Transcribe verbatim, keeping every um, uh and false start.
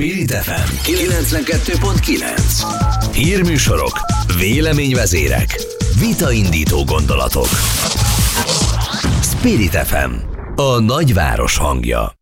Spirit ef em kilencvenkettő pont kilenc. Hírműsorok, véleményvezérek, vitaindító gondolatok. Spirit ef em, a nagyváros hangja.